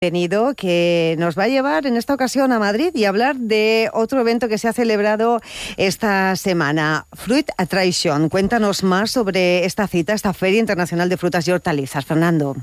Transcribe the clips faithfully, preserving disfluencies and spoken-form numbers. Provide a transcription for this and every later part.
Venido, que nos va a llevar en esta ocasión a Madrid y hablar de otro evento que se ha celebrado esta semana, Fruit Attraction. Cuéntanos más sobre esta cita, esta Feria Internacional de Frutas y Hortalizas, Fernando.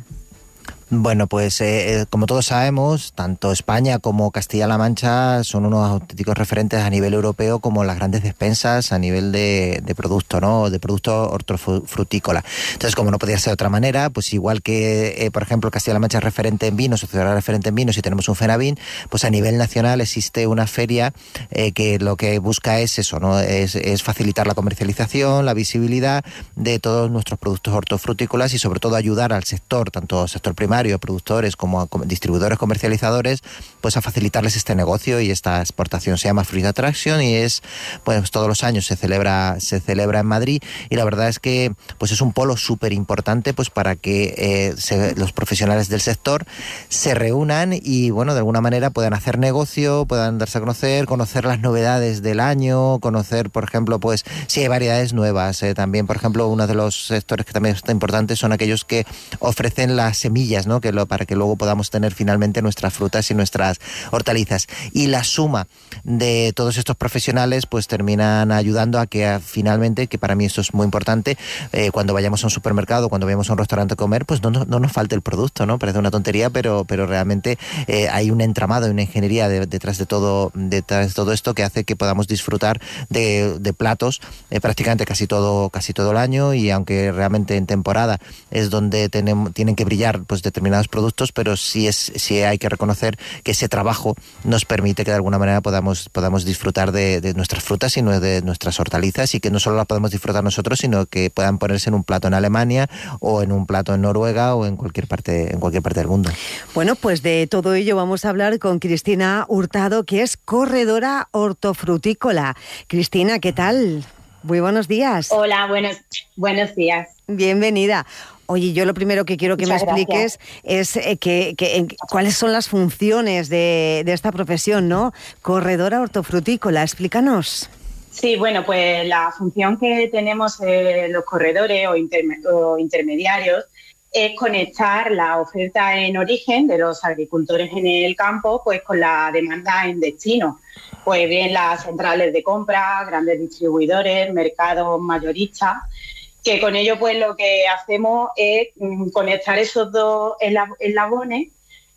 Bueno, pues eh, como todos sabemos, tanto España como Castilla-La Mancha son unos auténticos referentes a nivel europeo como las grandes despensas a nivel de, de producto, ¿no? De producto hortofrutícola. Entonces, como no podía ser de otra manera, pues igual que, eh, por ejemplo, Castilla-La Mancha es referente en vinos, o ciudad referente en vinos y tenemos un FENAVIN, pues a nivel nacional existe una feria eh, que lo que busca es eso, ¿no? Es, es facilitar la comercialización, la visibilidad de todos nuestros productos hortofrutícolas y sobre todo ayudar al sector, tanto al sector primario, productores como a distribuidores comercializadores, pues a facilitarles este negocio y esta exportación. Se llama Fruit Attraction y es, pues todos los años se celebra se celebra en Madrid y la verdad es que pues es un polo súper importante pues para que eh, se, los profesionales del sector se reúnan y bueno, de alguna manera puedan hacer negocio, puedan darse a conocer, conocer las novedades del año, conocer, por ejemplo, pues si hay variedades nuevas. Eh, también, por ejemplo, uno de los sectores que también está importante son aquellos que ofrecen las semillas, ¿no? Que lo, para que luego podamos tener finalmente nuestras frutas y nuestras hortalizas. Y la suma de todos estos profesionales pues terminan ayudando a que a, finalmente, que para mí esto es muy importante, eh, cuando vayamos a un supermercado, cuando vayamos a un restaurante a comer, pues no, no, no nos falte el producto, ¿no? Parece una tontería, pero, pero realmente eh, hay un entramado, una ingeniería de, detrás de todo detrás de todo esto que hace que podamos disfrutar de, de platos eh, prácticamente casi todo, casi todo el año, y aunque realmente en temporada es donde tenemos, tienen que brillar pues determinados productos, pero sí es sí hay que reconocer que ese trabajo nos permite que de alguna manera podamos podamos disfrutar de, de nuestras frutas y no de nuestras hortalizas, y que no solo las podemos disfrutar nosotros, sino que puedan ponerse en un plato en Alemania o en un plato en Noruega o en cualquier parte en cualquier parte del mundo. Bueno, pues de todo ello vamos a hablar con Cristina Hurtado, que es corredora hortofrutícola. Cristina, ¿qué tal? Muy buenos días. Hola, buenos buenos días. Bienvenida. Oye, yo lo primero que quiero que Muchas me expliques gracias. es eh, que, que, eh, cuáles son las funciones de, de esta profesión, ¿no? Corredora hortofrutícola, explícanos. Sí, bueno, pues la función que tenemos eh, los corredores o, interme- o intermediarios es conectar la oferta en origen de los agricultores en el campo pues con la demanda en destino. Pues bien las centrales de compra, grandes distribuidores, mercados mayoristas, que con ello pues lo que hacemos es mm, conectar esos dos eslabones,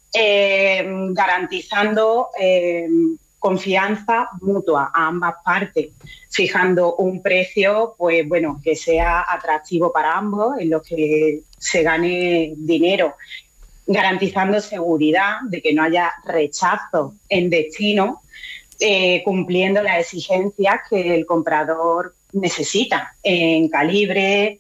eh, garantizando eh, confianza mutua a ambas partes, fijando un precio pues bueno que sea atractivo para ambos, en lo que se gane dinero, garantizando seguridad de que no haya rechazo en destino, eh, cumpliendo las exigencias que el comprador necesita en calibre,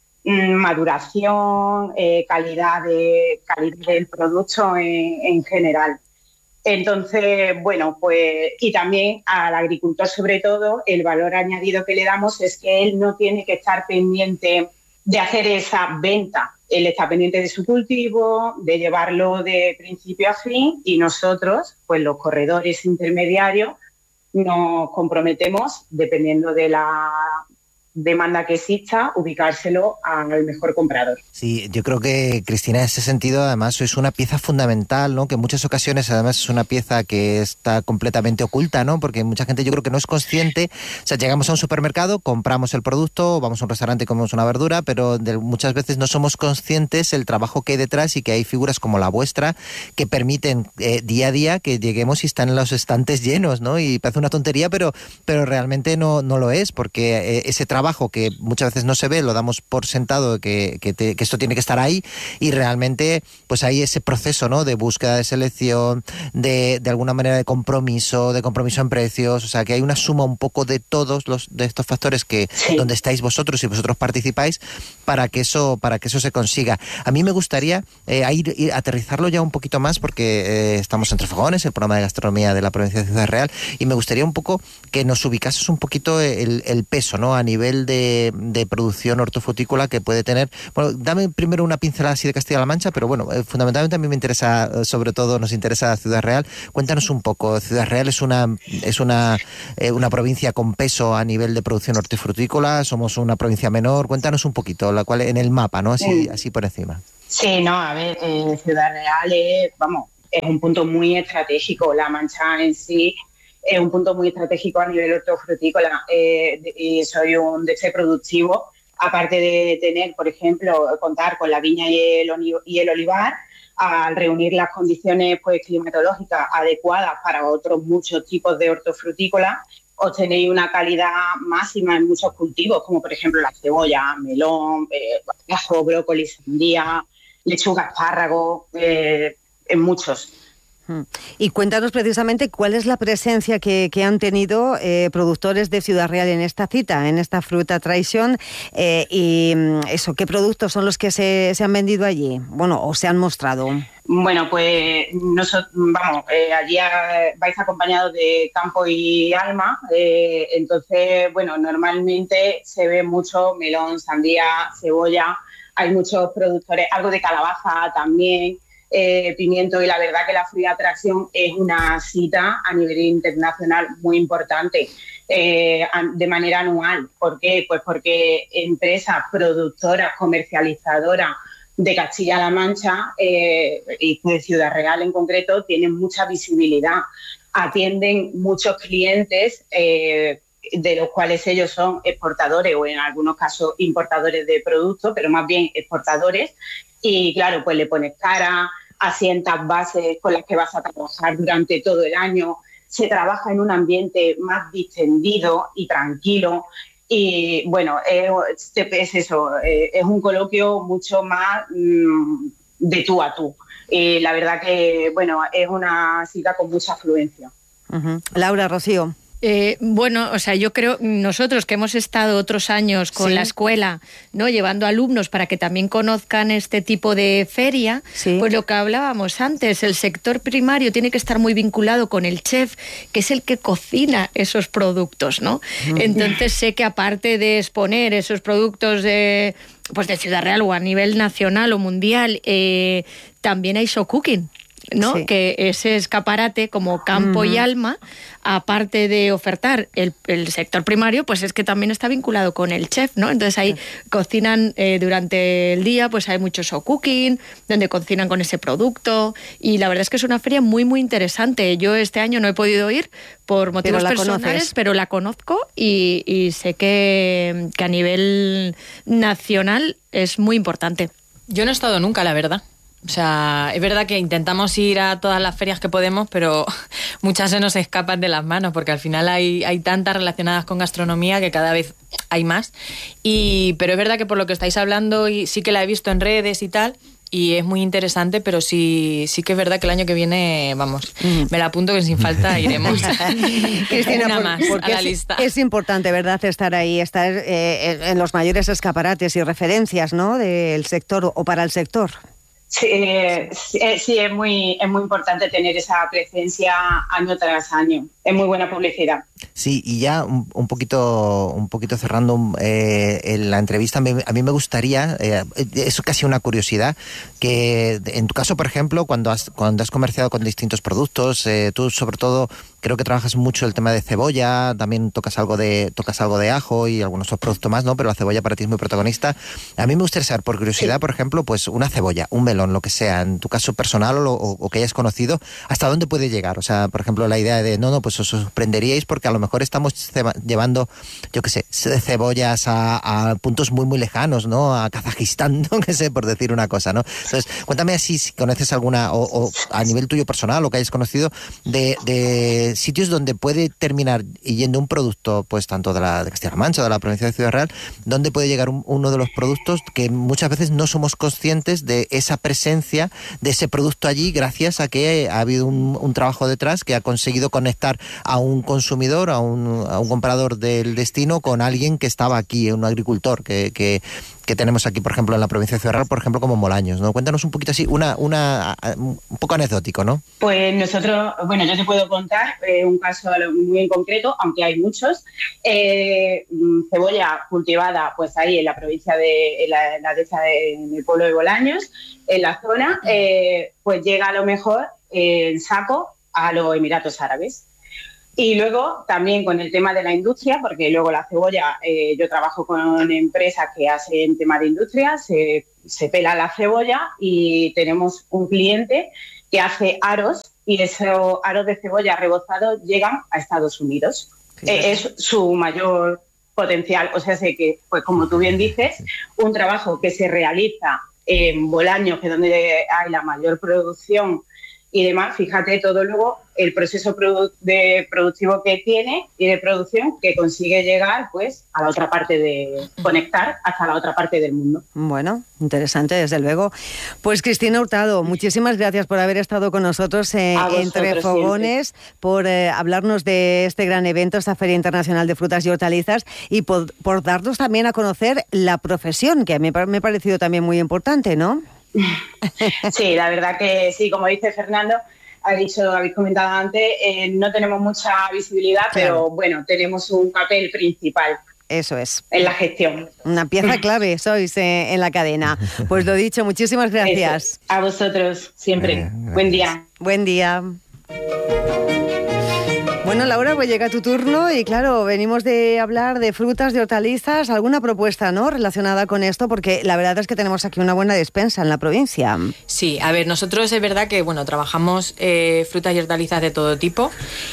maduración, eh, calidad, de, calidad del producto en, en general. Entonces, bueno, pues y también al agricultor sobre todo el valor añadido que le damos es que él no tiene que estar pendiente de hacer esa venta. Él está pendiente de su cultivo, de llevarlo de principio a fin, y nosotros, pues los corredores intermediarios, nos comprometemos, dependiendo de la demanda que exista, ubicárselo al mejor comprador. Sí, yo creo que, Cristina, en ese sentido, además, sois una pieza fundamental, ¿no? Que en muchas ocasiones, además, es una pieza que está completamente oculta, ¿no? Porque mucha gente, yo creo que no es consciente. O sea, llegamos a un supermercado, compramos el producto, vamos a un restaurante y comemos una verdura, pero de, muchas veces no somos conscientes el trabajo que hay detrás, y que hay figuras como la vuestra que permiten eh, día a día que lleguemos y están los estantes llenos, ¿no? Y parece una tontería, pero, pero realmente no, no lo es, porque eh, ese trabajo trabajo que muchas veces no se ve, lo damos por sentado que, que, te, que esto tiene que estar ahí, y realmente pues hay ese proceso, ¿no? De búsqueda, de selección, de, de alguna manera de compromiso, de compromiso en precios, o sea que hay una suma un poco de todos los de estos factores que sí. Donde estáis vosotros y vosotros participáis para que eso para que eso se consiga. A mí me gustaría eh, ir, ir, aterrizarlo ya un poquito más, porque eh, estamos Entre Fogones, el programa de gastronomía de la provincia de Ciudad Real, y me gustaría un poco que nos ubicases un poquito el, el peso, ¿no? A nivel De, de producción hortofrutícola que puede tener. Bueno, dame primero una pincelada así de Castilla-La Mancha, pero bueno, eh, fundamentalmente a mí me interesa, sobre todo nos interesa Ciudad Real. Cuéntanos un poco. Ciudad Real es una es una eh, una provincia con peso a nivel de producción hortofrutícola, somos una provincia menor. Cuéntanos un poquito, la cual en el mapa, ¿no? Así, así por encima. Sí, no, a ver, eh, Ciudad Real es, vamos, es un punto muy estratégico. La Mancha en sí es un punto muy estratégico a nivel hortofrutícola eh, y soy un de ese productivo, aparte de tener, por ejemplo, contar con la viña y el, y el olivar, al reunir las condiciones pues, climatológicas adecuadas para otros muchos tipos de hortofrutícola, obtenéis una calidad máxima en muchos cultivos, como por ejemplo la cebolla, melón, eh, ajo, brócoli, sandía, lechuga, espárrago, eh, en muchos. Y cuéntanos precisamente cuál es la presencia que, que han tenido eh, productores de Ciudad Real en esta cita, en esta Fruit Attraction, eh, y eso, ¿qué productos son los que se, se han vendido allí? Bueno, o se han mostrado. Bueno, pues nosotros, vamos, eh, allí vais acompañados de Campo y Alma, eh, entonces, bueno, normalmente se ve mucho melón, sandía, cebolla, hay muchos productores, algo de calabaza también, Eh, pimiento, y la verdad que la Fruit Attraction es una cita a nivel internacional muy importante eh, de manera anual. ¿Por qué? Pues porque empresas productoras, comercializadoras de Castilla-La Mancha eh, y de Ciudad Real en concreto tienen mucha visibilidad, atienden muchos clientes eh, de los cuales ellos son exportadores o en algunos casos importadores de productos, pero más bien exportadores, y claro, pues le pones cara, asientas bases con las que vas a trabajar durante todo el año, se trabaja en un ambiente más distendido y tranquilo y bueno, es, es eso, es un coloquio mucho más mmm, de tú a tú. Y la verdad que, bueno, es una cita con mucha afluencia. Uh-huh. Laura, Rocío. Eh, bueno, o sea, yo creo, nosotros que hemos estado otros años con sí. la escuela, ¿no?, llevando alumnos para que también conozcan este tipo de feria, sí. pues lo que hablábamos antes, el sector primario tiene que estar muy vinculado con el chef, que es el que cocina esos productos, ¿no? Mm. Entonces sé que aparte de exponer esos productos de, pues de Ciudad Real o a nivel nacional o mundial, eh, también hay show cooking, ¿no? Sí. Que ese escaparate como Campo uh-huh. y Alma, aparte de ofertar el, el sector primario, pues es que también está vinculado con el chef, ¿no? Entonces ahí sí. cocinan eh, durante el día, pues hay mucho show cooking, donde cocinan con ese producto, y la verdad es que es una feria muy, muy interesante. Yo este año no he podido ir por motivos pero personales, conoces. pero la conozco y, y sé que, que a nivel nacional es muy importante. Yo no he estado nunca, la verdad. O sea, es verdad que intentamos ir a todas las ferias que podemos, pero muchas se nos escapan de las manos, porque al final hay, hay tantas relacionadas con gastronomía que cada vez hay más. Y, pero es verdad que por lo que estáis hablando, y sí que la he visto en redes y tal, y es muy interesante, pero sí, sí que es verdad que el año que viene, vamos, mm. me la apunto que sin falta iremos. Cristina, una por, más a la es, lista. Es importante, ¿verdad?, estar ahí, estar eh, en los mayores escaparates y referencias, ¿no?, del sector o para el sector. Sí, sí, sí, es muy, es muy importante tener esa presencia año tras año. Es muy buena publicidad. Sí, y ya un, un poquito un poquito cerrando eh, en la entrevista, me, a mí me gustaría, eh, es casi una curiosidad, que en tu caso, por ejemplo, cuando has, cuando has comerciado con distintos productos, eh, tú sobre todo creo que trabajas mucho el tema de cebolla, también tocas algo de tocas algo de ajo y algunos otros productos más, ¿no? Pero la cebolla para ti es muy protagonista. A mí me gustaría saber, por curiosidad, sí. por ejemplo, pues una cebolla, un melón, lo que sea, en tu caso personal o, o, o que hayas conocido, ¿hasta dónde puede llegar? O sea, por ejemplo, la idea de, no, no, pues os sorprenderíais porque a lo mejor estamos ceba- llevando, yo qué sé, cebollas a, a puntos muy, muy lejanos, ¿no? A Kazajistán, no qué sé, por decir una cosa, ¿no? Entonces, cuéntame así si conoces alguna, o, o a nivel tuyo personal, o que hayas conocido, de, de sitios donde puede terminar yendo un producto, pues tanto de la de Castilla-La Mancha o de la provincia de Ciudad Real, donde puede llegar un, uno de los productos que muchas veces no somos conscientes de esa presencia de ese producto allí, gracias a que ha habido un, un trabajo detrás que ha conseguido conectar a un consumidor, a un, a un comprador del destino con alguien que estaba aquí, un agricultor que, que, que tenemos aquí, por ejemplo, en la provincia de Ciudad Real, por ejemplo, como Molaños, ¿no? Cuéntanos un poquito así, una, una, un poco anecdótico, ¿no? Pues nosotros, bueno, yo te puedo contar eh, un caso muy en concreto, aunque hay muchos. Eh, cebolla cultivada, pues ahí en la provincia de, en la, en la dehesa de, en el pueblo de Bolaños, en la zona, eh, pues llega a lo mejor eh, en saco a los Emiratos Árabes. Y luego también con el tema de la industria, porque luego la cebolla, eh, yo trabajo con empresas que hacen tema de industria, se, se pela la cebolla y tenemos un cliente que hace aros, y esos aros de cebolla rebozados llegan a Estados Unidos. Eh, es su mayor potencial. O sea, sé que, pues como tú bien dices, un trabajo que se realiza en Bolaños, que es donde hay la mayor producción y demás, fíjate todo luego el proceso produ- de productivo que tiene y de producción que consigue llegar pues a la otra parte de conectar hasta la otra parte del mundo. Bueno, interesante desde luego. Pues Cristina Hurtado, muchísimas gracias por haber estado con nosotros eh, Entre Fogones, siempre. por eh, hablarnos de este gran evento, esta Feria Internacional de Frutas y Hortalizas, y por, por darnos también a conocer la profesión, que me, me ha parecido también muy importante, ¿no? Sí, la verdad que sí, como dice Fernando, ha dicho, habéis comentado antes, eh, no tenemos mucha visibilidad, claro. pero bueno, tenemos un papel principal. Eso es. En la gestión. Una pieza clave sois eh, en la cadena. Pues lo dicho, muchísimas gracias. Eso. A vosotros, siempre. Eh, Buen día. Buen día. Bueno, Laura, pues llega tu turno y claro, venimos de hablar de frutas, de hortalizas, alguna propuesta, ¿no?, relacionada con esto, porque la verdad es que tenemos aquí una buena despensa en la provincia. Sí, a ver, nosotros es verdad que, bueno, trabajamos eh, frutas y hortalizas de todo tipo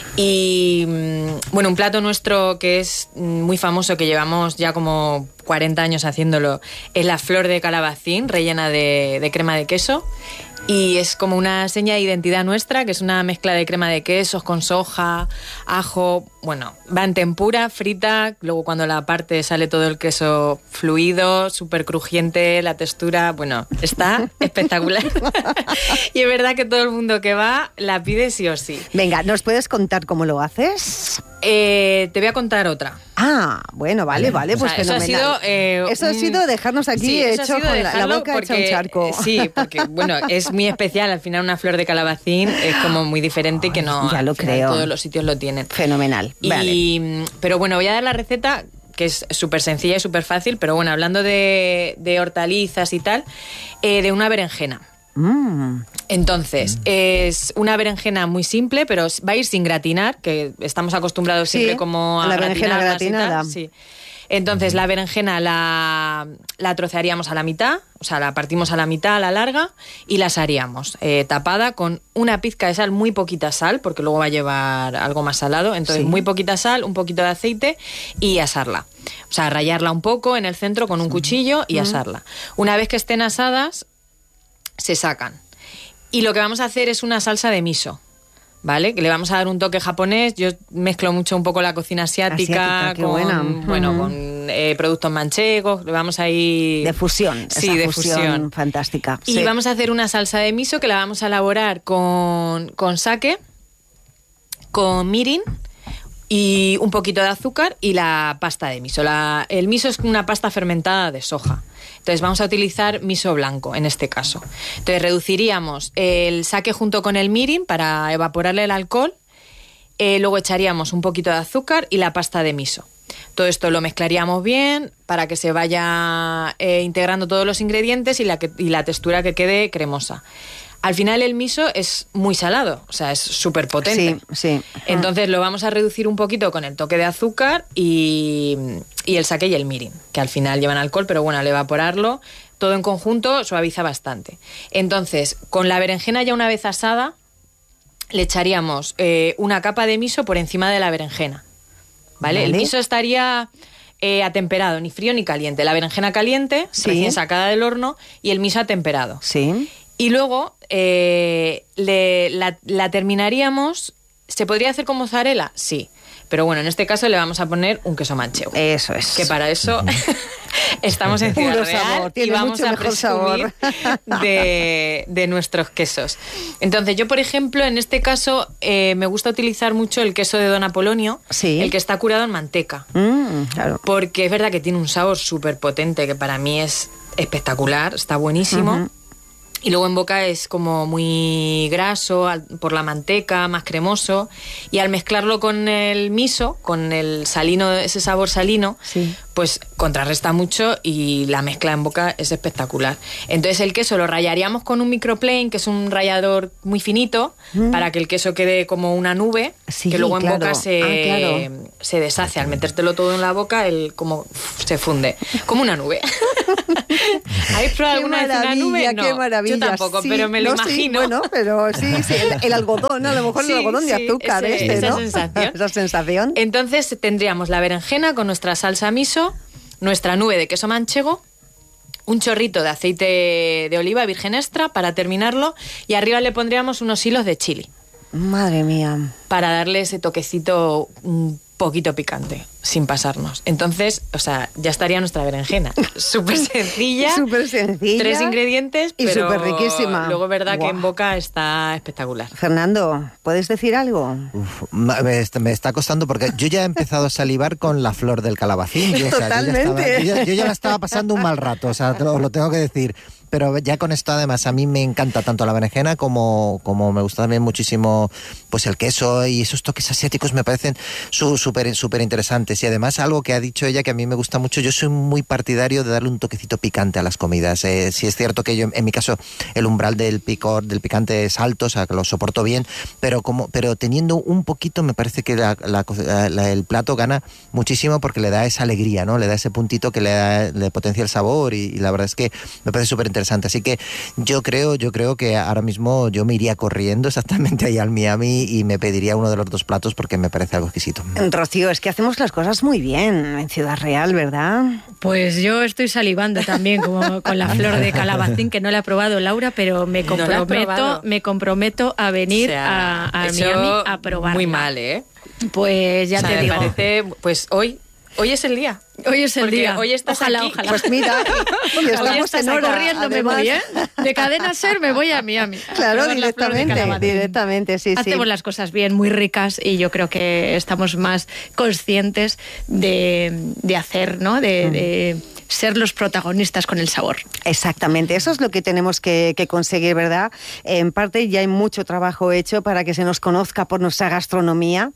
y, bueno, un plato nuestro que es muy famoso, que llevamos ya como cuarenta años haciéndolo, es la flor de calabacín rellena de, de crema de queso. Y es como una seña de identidad nuestra, que es una mezcla de crema de quesos con soja, ajo, bueno, va en tempura, frita, luego cuando la parte sale todo el queso fluido, súper crujiente, la textura, bueno, está espectacular. Y es verdad que todo el mundo que va la pide sí o sí. Venga, ¿nos puedes contar cómo lo haces? Eh, te voy a contar otra. Ah, bueno, vale, vale, pues o sea, fenomenal. Eso ha sido, eh, eso ha sido dejarnos aquí sí, hecho con la, la boca porque, hecha un charco. Sí, porque, bueno, es muy especial. Al final una flor de calabacín es como muy diferente y que no... Ya lo creo. Todos los sitios lo tienen. Fenomenal. Y, vale. Pero bueno, voy a dar la receta, que es súper sencilla y súper fácil, pero bueno, hablando de, de hortalizas y tal, eh, de una berenjena. Mm. Entonces, mm. es una berenjena muy simple, pero va a ir sin gratinar, que estamos acostumbrados siempre sí, como a la berenjena gratinada. Sí. Entonces, la berenjena la, la trocearíamos a la mitad, o sea, la partimos a la mitad, a la larga, y la asaríamos, eh, tapada con una pizca de sal, muy poquita sal, porque luego va a llevar algo más salado. Entonces, sí. muy poquita sal, un poquito de aceite y asarla. O sea, rallarla un poco en el centro con un sí. cuchillo y mm. asarla. Una vez que estén asadas, se sacan. Y lo que vamos a hacer es una salsa de miso, ¿vale? Que le vamos a dar un toque japonés. Yo mezclo mucho un poco la cocina asiática, asiática con, buena. bueno, uh-huh. con eh, productos manchegos. Le vamos a ir... De fusión. Sí, esa de fusión. fusión. Fantástica. Y sí. vamos a hacer una salsa de miso que la vamos a elaborar con, con sake, con mirin y un poquito de azúcar y la pasta de miso. La, el miso es una pasta fermentada de soja. Entonces vamos a utilizar miso blanco en este caso. Entonces reduciríamos el sake junto con el mirin para evaporarle el alcohol. Eh, luego echaríamos un poquito de azúcar y la pasta de miso. Todo esto lo mezclaríamos bien para que se vaya eh, integrando todos los ingredientes y la, que, y la textura que quede cremosa. Al final el miso es muy salado, o sea, es súper potente. Sí, sí. Entonces lo vamos a reducir un poquito con el toque de azúcar y, y el sake y el mirin, que al final llevan alcohol, pero bueno, al evaporarlo, todo en conjunto suaviza bastante. Entonces, con la berenjena ya una vez asada, le echaríamos eh, una capa de miso por encima de la berenjena, ¿vale? ¿Vale? El miso estaría... Eh, atemperado, ni frío ni caliente. La berenjena caliente, sí. recién sacada del horno, y el miso atemperado. Sí. Y luego eh, le, la, la terminaríamos... ¿Se podría hacer con mozzarella? Sí. Pero bueno, en este caso le vamos a poner un queso manchego. Eso es. Que para eso estamos en Ciudad Puro Real sabor, tiene y vamos mucho a mejor presumir sabor. De, de nuestros quesos. Entonces yo, por ejemplo, en este caso eh, me gusta utilizar mucho el queso de Don Apolonio, sí. el que está curado en manteca. Mm, claro. Porque es verdad que tiene un sabor súper potente, que para mí es espectacular, está buenísimo. Uh-huh. Y luego en boca es como muy graso al, por la manteca, más cremoso. Y al mezclarlo con el miso, con el salino, ese sabor salino, sí. pues contrarresta mucho y la mezcla en boca es espectacular. Entonces el queso lo rallaríamos con un microplane, que es un rallador muy finito, mm. para que el queso quede como una nube, sí, que luego en claro. boca se, ah, claro. se deshace. Al metértelo todo en la boca, el como se funde, como una nube. ¿Habéis probado alguna vez una nube? No, qué maravilla. Yo tampoco, sí, pero me lo no, imagino. Sí, bueno, pero sí, sí el, el algodón, a lo mejor sí, el algodón de sí, azúcar ese, este, esa ¿no? sensación. Esa sensación. Entonces tendríamos la berenjena con nuestra salsa miso, nuestra nube de queso manchego, un chorrito de aceite de oliva virgen extra para terminarlo y arriba le pondríamos unos hilos de chili. Madre mía. Para darle ese toquecito un poquito picante, sin pasarnos. Entonces, o sea, ya estaría nuestra berenjena. Súper sencilla. Súper sencilla. Tres ingredientes, y pero súper riquísima. Luego es verdad wow. que en boca está espectacular. Fernando, ¿puedes decir algo? Uf, me, me está costando porque yo ya he empezado a salivar con la flor del calabacín. Yo, o sea, Totalmente. Yo ya, estaba, yo, ya, yo ya la estaba pasando un mal rato, o sea, lo, lo tengo que decir. Pero ya con esto, además, a mí me encanta tanto la berenjena como, como me gusta también muchísimo pues el queso y esos toques asiáticos me parecen súper súper interesantes. Y además, algo que ha dicho ella que a mí me gusta mucho, yo soy muy partidario de darle un toquecito picante a las comidas. Eh, sí es cierto que yo, en mi caso, el umbral del picor, del picante es alto, o sea, que lo soporto bien, pero como pero teniendo un poquito, me parece que la, la, la, el plato gana muchísimo porque le da esa alegría, ¿no? Le da ese puntito que le, da, le potencia el sabor y, y la verdad es que me parece súper interesante. Así que yo creo, yo creo que ahora mismo yo me iría corriendo exactamente ahí al Miami y me pediría uno de los dos platos porque me parece algo exquisito. Rocío, es que hacemos las cosas muy bien en Ciudad Real, ¿verdad? Pues yo estoy salivando también como con la flor de calabacín, que no la ha probado Laura, pero me comprometo, no me comprometo a venir o sea, a, a Miami a probarla. Muy mal, ¿eh? Pues ya o sea, te me digo. Parece, pues hoy Hoy es el día. Hoy es el Porque día. Hoy estás ojalá, aquí. ojalá. Pues mira, hoy estás en hora, corriendo además. Me voy, ¿eh? De Cadena Ser me voy a Miami. Claro, directamente, directamente, sí, Hacemos sí. las cosas bien, muy ricas y yo creo que estamos más conscientes de, de hacer, ¿no? De, mm. de ser los protagonistas con el sabor. Exactamente, eso es lo que tenemos que, que conseguir, ¿verdad? En parte ya hay mucho trabajo hecho para que se nos conozca por nuestra gastronomía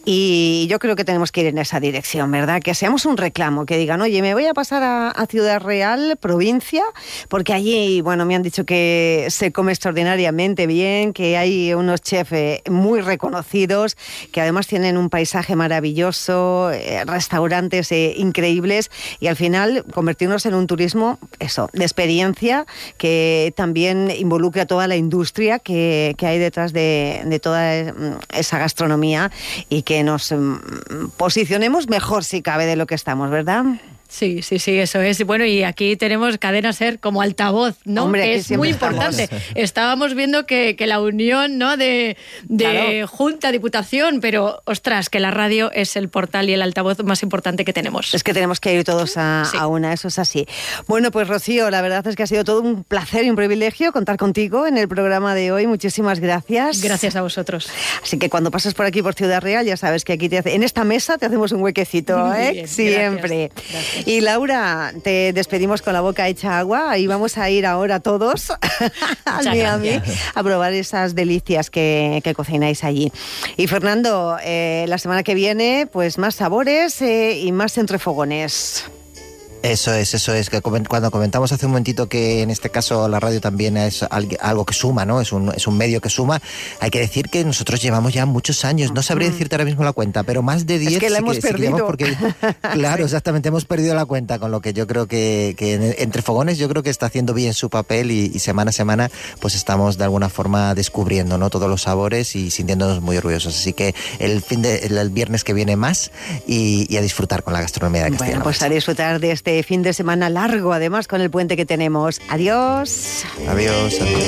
y yo creo que tenemos que ir en esa dirección, ¿verdad? Que seamos un reclamo, que digan, oye, me voy a pasar a, a Ciudad Real, provincia, porque allí, bueno, me han dicho que se come extraordinariamente bien, que hay unos chefs eh, muy reconocidos, que además tienen un paisaje maravilloso, eh, restaurantes eh, increíbles y al final convertirnos en un turismo, eso, de experiencia, que también involucre a toda la industria que, que hay detrás de, de toda esa gastronomía y que nos um, posicionemos mejor si cabe de lo que estamos, ¿verdad? Sí, sí, sí, eso es. Bueno, y aquí tenemos Cadena Ser como altavoz, ¿no? Hombre, que es muy importante. Estamos. Estábamos viendo que, que la unión, ¿no? De, de claro. Junta, Diputación, pero, ostras, que la radio es el portal y el altavoz más importante que tenemos. Es que tenemos que ir todos a, sí. a una, eso es así. Bueno, pues Rocío, la verdad es que ha sido todo un placer y un privilegio contar contigo en el programa de hoy. Muchísimas gracias. Gracias a vosotros. Así que cuando pases por aquí, por Ciudad Real, ya sabes que aquí te hace, en esta mesa te hacemos un huequecito, ¿eh? Bien, siempre. Gracias. Gracias. Y Laura, te despedimos con la boca hecha agua y vamos a ir ahora todos al Miami a probar esas delicias que, que cocináis allí. Y Fernando, eh, la semana que viene, pues más sabores eh, y más entrefogones. Eso es, eso es, que cuando comentamos hace un momentito que en este caso la radio también es algo que suma, ¿no? Es un, es un medio que suma. Hay que decir que nosotros llevamos ya muchos años, no sabría decirte ahora mismo la cuenta, pero más de diez. Es que la sí hemos que, perdido. Sí porque, claro, exactamente, hemos perdido la cuenta, con lo que yo creo que, que entre fogones yo creo que está haciendo bien su papel y, y semana a semana pues estamos de alguna forma descubriendo, ¿no? Todos los sabores y sintiéndonos muy orgullosos. Así que el fin de el, el viernes que viene más y, y a disfrutar con la gastronomía de Castilla. Bueno, pues a disfrutar de este fin de semana largo, además, con el puente que tenemos. Adiós. Adiós. Adiós.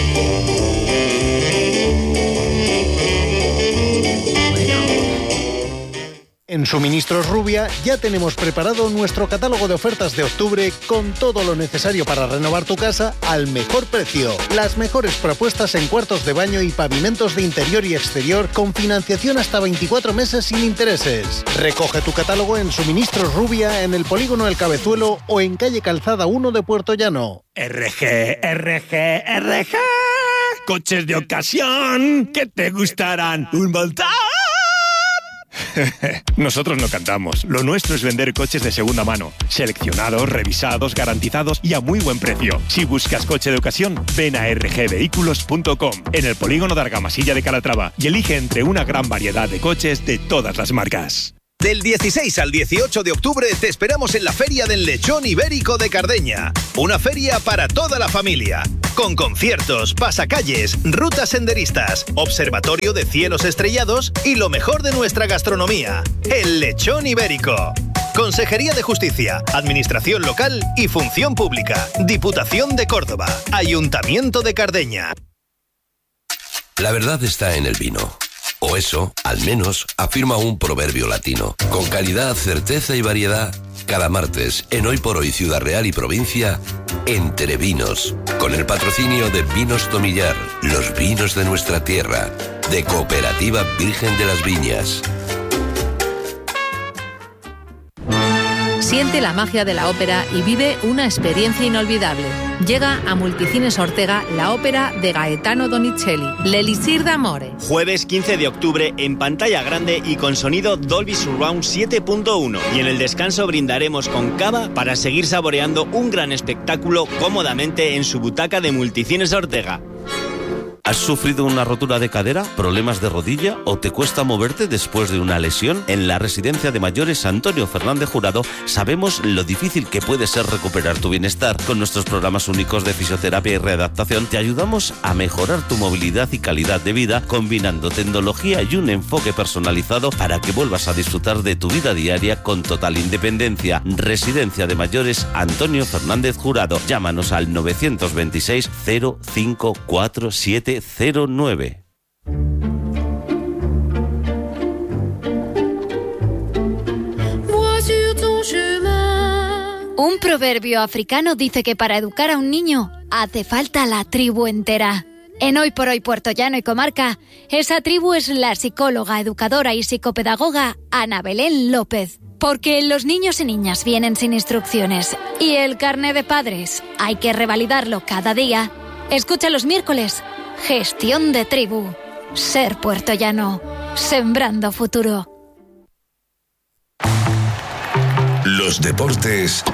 En Suministros Rubia ya tenemos preparado nuestro catálogo de ofertas de octubre con todo lo necesario para renovar tu casa al mejor precio. Las mejores propuestas en cuartos de baño y pavimentos de interior y exterior con financiación hasta veinticuatro meses sin intereses. Recoge tu catálogo en Suministros Rubia en el Polígono El Cabezuelo o en calle Calzada uno de Puerto Llano. R G, R G, R G. Coches de ocasión que te gustarán un montón. Nosotros no cantamos. Lo nuestro es vender coches de segunda mano, seleccionados, revisados, garantizados y a muy buen precio. Si buscas coche de ocasión, ven a r g vehículos punto com en el polígono de Argamasilla de Calatrava y elige entre una gran variedad de coches de todas las marcas. Del dieciséis al dieciocho de octubre te esperamos en la Feria del Lechón Ibérico de Cardeña. Una feria para toda la familia. Con conciertos, pasacalles, rutas senderistas, observatorio de cielos estrellados y lo mejor de nuestra gastronomía. El Lechón Ibérico. Consejería de Justicia, Administración Local y Función Pública. Diputación de Córdoba. Ayuntamiento de Cardeña. La verdad está en el vino. O eso, al menos, afirma un proverbio latino. Con calidad, certeza y variedad, cada martes, en Hoy por Hoy Ciudad Real y Provincia, Entre Vinos. Con el patrocinio de Vinos Tomillar, los vinos de nuestra tierra, de Cooperativa Virgen de las Viñas. Siente la magia de la ópera y vive una experiencia inolvidable. Llega a Multicines Ortega la ópera de Gaetano Donizelli, L'Elisir d'Amore. Jueves quince de octubre en pantalla grande y con sonido Dolby Surround siete punto uno. Y en el descanso brindaremos con cava para seguir saboreando un gran espectáculo cómodamente en su butaca de Multicines Ortega. ¿Has sufrido una rotura de cadera, problemas de rodilla o te cuesta moverte después de una lesión? En la Residencia de Mayores Antonio Fernández Jurado sabemos lo difícil que puede ser recuperar tu bienestar. Con nuestros programas únicos de fisioterapia y readaptación te ayudamos a mejorar tu movilidad y calidad de vida, combinando tecnología y un enfoque personalizado para que vuelvas a disfrutar de tu vida diaria con total independencia. Residencia de Mayores Antonio Fernández Jurado. Llámanos al nueve dos seis cero cinco cuatro siete cero nueve. Un proverbio africano dice que para educar a un niño hace falta la tribu entera. En Hoy por Hoy Puerto Llano y Comarca, esa tribu es la psicóloga, educadora y psicopedagoga Ana Belén López. Porque los niños y niñas vienen sin instrucciones y el carné de padres hay que revalidarlo cada día. Escucha los miércoles Gestión de Tribu. Ser puertollano. Sembrando futuro. Los deportes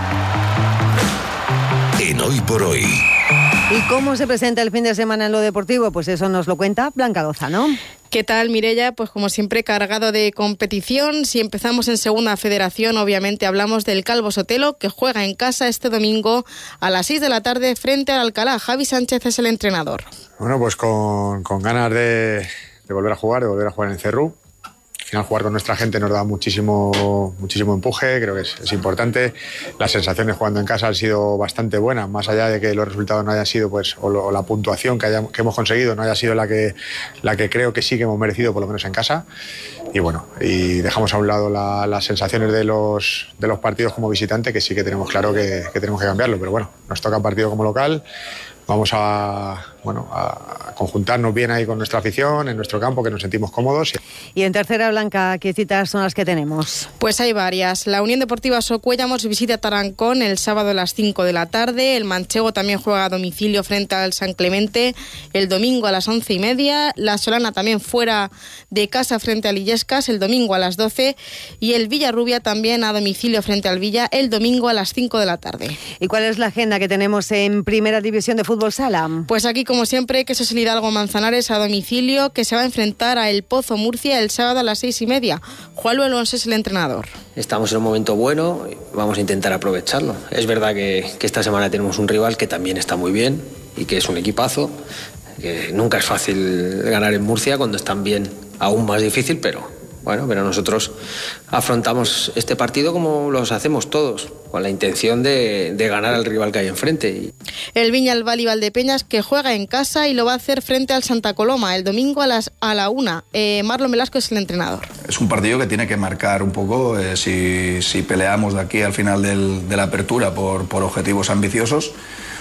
en Hoy por Hoy. ¿Y cómo se presenta el fin de semana en lo deportivo? Pues eso nos lo cuenta Blanca Lozano. ¿Qué tal, Mireia? Pues como siempre, cargado de competición. Si empezamos en Segunda Federación, obviamente hablamos del Calvo Sotelo, que juega en casa este domingo a las seis de la tarde frente al Alcalá. Javi Sánchez es el entrenador. Bueno, pues con, con ganas de, de volver a jugar, de volver a jugar en Cerrú. Al final jugar con nuestra gente nos da muchísimo, muchísimo empuje, creo que es, es importante. Las sensaciones jugando en casa han sido bastante buenas, más allá de que los resultados no hayan sido, pues, o, lo, o la puntuación que, haya, que hemos conseguido no haya sido la que, la que creo que sí que hemos merecido, por lo menos en casa. Y bueno, y dejamos a un lado la, las sensaciones de los, de los partidos como visitante, que sí que tenemos claro que, que tenemos que cambiarlo, pero bueno, nos toca partido como local. Vamos a, bueno, a conjuntarnos bien ahí con nuestra afición, en nuestro campo, que nos sentimos cómodos. Y en tercera, Blanca, ¿qué citas son las que tenemos? Pues hay varias. La Unión Deportiva Socuéllamos visita Tarancón el sábado a las cinco de la tarde. El Manchego también juega a domicilio frente al San Clemente el domingo a las once y media. La Solana también fuera de casa frente al Illescas el domingo a las doce. Y el Villarrubia también a domicilio frente al Villa el domingo a las cinco de la tarde. ¿Y cuál es la agenda que tenemos en Primera División de Fútbol Sala? Pues aquí, como siempre, que es el Hidalgo Manzanares a domicilio, que se va a enfrentar a El Pozo Murcia el sábado a las seis y media. Juanlu Alonso es el entrenador. Estamos en un momento bueno, vamos a intentar aprovecharlo. Es verdad que, que esta semana tenemos un rival que también está muy bien y que es un equipazo, que nunca es fácil ganar en Murcia, cuando están bien aún más difícil, pero bueno, pero nosotros afrontamos este partido como los hacemos todos, con la intención de, de ganar al rival que hay enfrente. El Viñalbal y Valdepeñas, que juega en casa y lo va a hacer frente al Santa Coloma el domingo a las a la una. Eh, Marlon Velasco es el entrenador. Es un partido que tiene que marcar un poco eh, si, si peleamos de aquí al final del, de la apertura por, por objetivos ambiciosos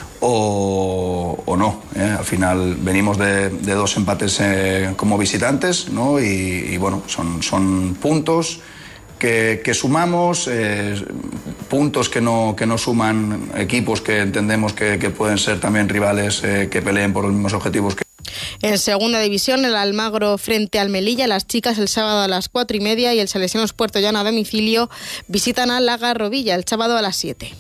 o, o no. ¿eh? Al final venimos de, de dos empates eh, como visitantes, ¿no? y, y bueno, son, son puntos que, que sumamos, eh, puntos que no, que no suman equipos que entendemos que, que pueden ser también rivales eh, que peleen por los mismos objetivos que... En Segunda División, el Almagro frente al Melilla, las chicas el sábado a las cuatro y media y el Salesianos Puerto Llano a domicilio visitan a La Garrovilla el sábado a las siete.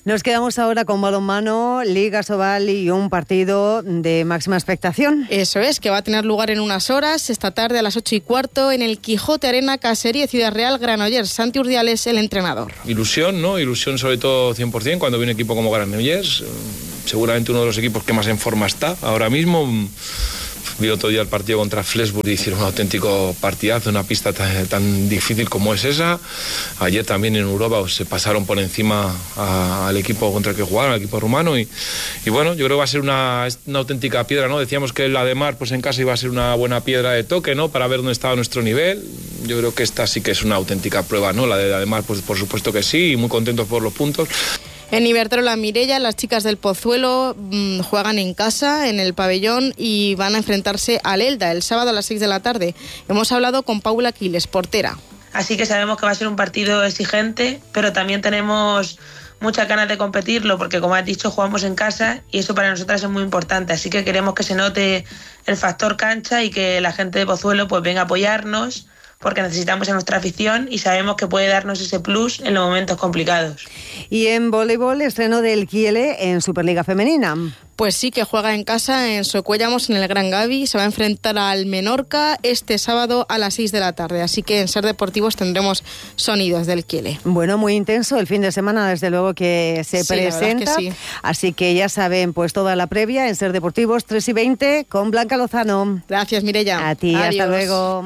Nos quedamos ahora con balonmano, Liga Sobal y un partido de máxima expectación. Eso es, que va a tener lugar en unas horas, esta tarde a las ocho y cuarto, en el Quijote Arena, Casería, Ciudad Real, Granollers. Santi Urdiales, el entrenador. Ilusión, ¿no? Ilusión sobre todo cien por ciento cuando viene un equipo como Granollers. Seguramente uno de los equipos que más en forma está ahora mismo. Vi otro día el partido contra Flensburg y hicieron un auténtico partidazo, una pista tan, tan difícil como es esa. Ayer también en Europa se pasaron por encima a, al equipo contra el que jugaron, al equipo rumano. Y, y bueno, yo creo que va a ser una, una auténtica piedra, ¿no? Decíamos que la de Mar, pues en casa iba a ser una buena piedra de toque, ¿no? Para ver dónde estaba nuestro nivel. Yo creo que esta sí que es una auténtica prueba, ¿no? La de la de Mar, pues por supuesto que sí, y muy contentos por los puntos. En Iberdrola Mirella, las chicas del Pozuelo mmm, juegan en casa, en el pabellón, y van a enfrentarse al Elda el sábado a las seis de la tarde. Hemos hablado con Paula Aquiles, portera. Así que sabemos que va a ser un partido exigente, pero también tenemos muchas ganas de competirlo, porque como has dicho, jugamos en casa y eso para nosotras es muy importante. Así que queremos que se note el factor cancha y que la gente de Pozuelo pues venga a apoyarnos, porque necesitamos a nuestra afición y sabemos que puede darnos ese plus en los momentos complicados. Y en voleibol, estreno del Kiele en Superliga Femenina. Pues sí, que juega en casa en Socuellamos, en el Gran Gavi. Se va a enfrentar al Menorca este sábado a las seis de la tarde. Así que en Ser Deportivos tendremos sonidos del Kiele. Bueno, muy intenso el fin de semana, desde luego que se sí, presenta. Que sí. Así que ya saben, pues toda la previa en Ser Deportivos, tres y veinte, con Blanca Lozano. Gracias, Mireia. A ti, Adiós. hasta luego.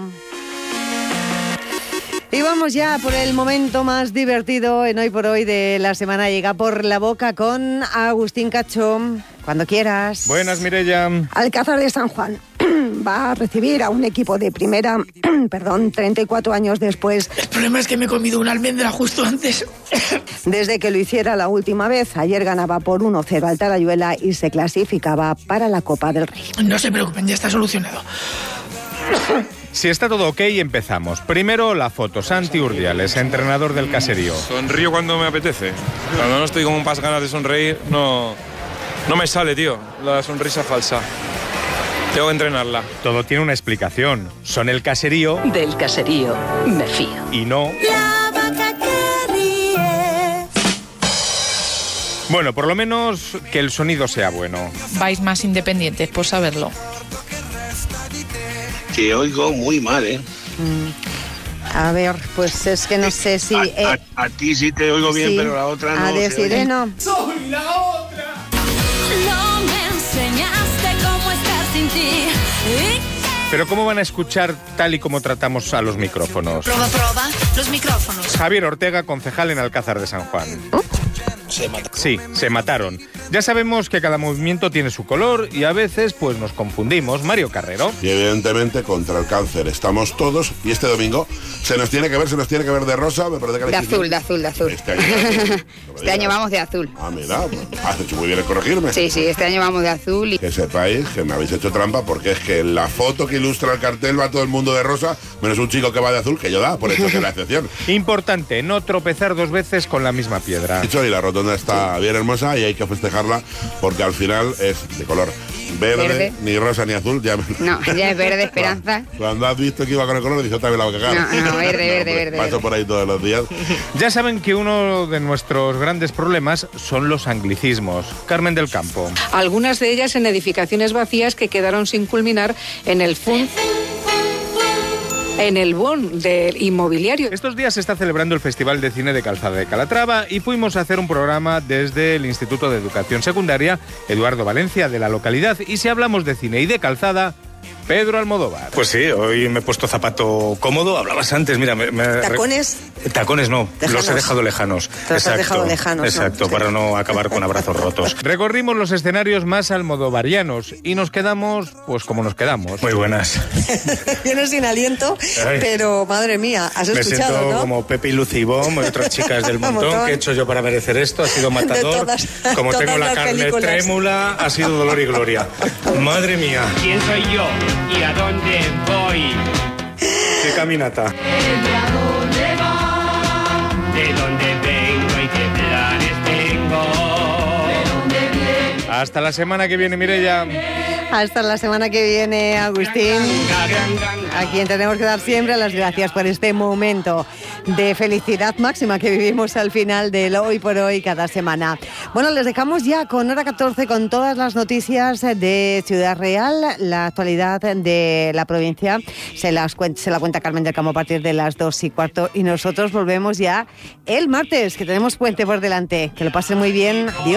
Y vamos ya por el momento más divertido en Hoy por Hoy de la semana. Llega por la boca con Agustín Cacho. Cuando quieras. Buenas, Mireia. Alcázar de San Juan va a recibir a un equipo de primera, perdón, treinta y cuatro años después. El problema es que me he comido una almendra justo antes. Desde que lo hiciera la última vez. Ayer ganaba por uno cero al Talayuela y se clasificaba para la Copa del Rey. No se preocupen, ya está solucionado. Si está todo ok, empezamos. Primero la foto. Santi Urdiales, entrenador del Caserío. Sonrío cuando me apetece. Cuando no estoy con más ganas de sonreír, no, no me sale, tío, la sonrisa falsa. Tengo que entrenarla. Todo tiene una explicación. Son el Caserío. Del Caserío me fío. Y no... La vaca que ríe. Bueno, por lo menos que el sonido sea bueno. Vais más independientes, por saberlo. Te oigo muy mal, ¿eh? Mm. A ver, pues es que no sé si... A, eh, a, a ti sí te oigo bien, sí, pero la otra no. A de Sireno. ¡Soy la otra! No me enseñaste cómo estar sin ti. Pero ¿cómo van a escuchar tal y como tratamos a los micrófonos? Proba, proba, los micrófonos. Javier Ortega, concejal en Alcázar de San Juan. Se mataron. Sí, se mataron. Ya sabemos que cada movimiento tiene su color y a veces pues nos confundimos. Mario Carrero. Y evidentemente contra el cáncer estamos todos y este domingo se nos tiene que ver, se nos tiene que ver de rosa. Me parece que de azul, de azul, de azul. Este año, no este año vamos de azul. Ah, mira, pues, has hecho muy bien en corregirme. Sí, sí, este año vamos de azul. Y... Que sepáis que me habéis hecho trampa porque es que en la foto que ilustra el cartel va todo el mundo de rosa, menos un chico que va de azul, que yo da, por eso que es la excepción. Importante, no tropezar dos veces con la misma piedra. Dicho, y la rotonda está bien hermosa y hay que festejarla porque al final es de color verde, verde. Ni rosa ni azul. Ya me... No, ya es verde, Esperanza. Cuando has visto que iba con el color, dices otra vez la voy a cagar. No, no, verde, verde, no, verde. Paso verde. por ahí todos los días. Ya saben que uno de nuestros grandes problemas son los anglicismos. Carmen del Campo. Algunas de ellas en edificaciones vacías que quedaron sin culminar en el F U N... en el B O N del inmobiliario. Estos días se está celebrando el Festival de Cine de Calzada de Calatrava y fuimos a hacer un programa desde el Instituto de Educación Secundaria Eduardo Valencia de la localidad. Y si hablamos de cine y de calzada, Pedro Almodóvar. Pues sí, hoy me he puesto zapato cómodo. Hablabas antes, mira... Me, me... ¿Tacones? Tacones no, Lejanos. los he dejado lejanos. Te los has dejado lejanos, Exacto, ¿no? para no acabar con abrazos rotos. Recorrimos los escenarios más almodovarianos y nos quedamos, pues como nos quedamos. Muy buenas. Vienes sin aliento, Ay. pero madre mía, has me escuchado, siento ¿no? como Pepe y Lucy y Bom, otras chicas del montón. Montón. ¿Qué he hecho yo para merecer esto? Ha sido matador. todas- como todas tengo la las carne películas. trémula, ha sido dolor y gloria. Madre mía. ¿Quién soy yo y a dónde voy? Qué caminata. ¿De dónde vengo y qué planes tengo? Hasta la semana que viene, Mireia. Hasta la semana que viene, Agustín, a quien tenemos que dar siempre las gracias por este momento de felicidad máxima que vivimos al final del Hoy por Hoy cada semana. Bueno, les dejamos ya con hora catorce con todas las noticias de Ciudad Real, la actualidad de la provincia. Se, las cuen- se la cuenta Carmen del Campo a partir de las dos y cuarto y nosotros volvemos ya el martes, que tenemos puente por delante. Que lo pasen muy bien. Adiós.